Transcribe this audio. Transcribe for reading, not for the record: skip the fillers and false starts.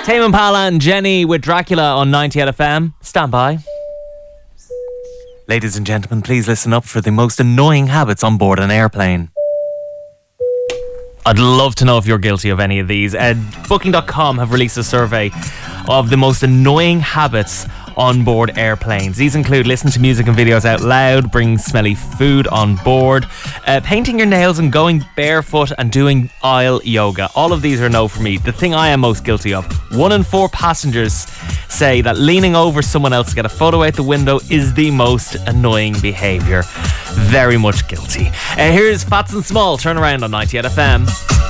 Tame Impala and Jenny with Dracula on 98 FM. Stand by. Ladies and gentlemen, please listen up for the most annoying habits on board an airplane. I'd love to know if you're guilty of any of these. Booking.com have released a survey of the most annoying habits on board airplanes. These include listening to music and videos out loud, bringing smelly food on board, painting your nails and going barefoot, and doing aisle yoga. All of these are no for me. The thing I am most guilty of: 1 in 4 passengers say that leaning over someone else to get a photo out the window is the most annoying behaviour. Very much guilty. Here's Fats and Small, Turn Around on 98 FM.